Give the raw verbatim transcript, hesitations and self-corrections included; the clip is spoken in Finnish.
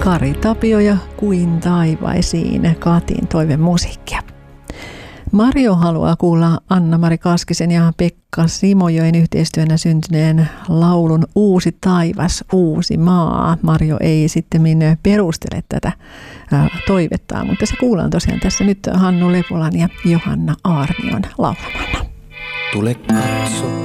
Kari Tapio ja Kuin taivaisiin, Katin toivemusiikkia. Mario haluaa kuulla Anna-Mari Kaskisen ja Pekka Simojoen yhteistyönä syntyneen laulun Uusi taivas, uusi maa. Mario ei sitten perustele tätä toivettaan, mutta se kuullaan tosiaan tässä nyt Hannu Lepolan ja Johanna Aarnion laulamana. Tule katso.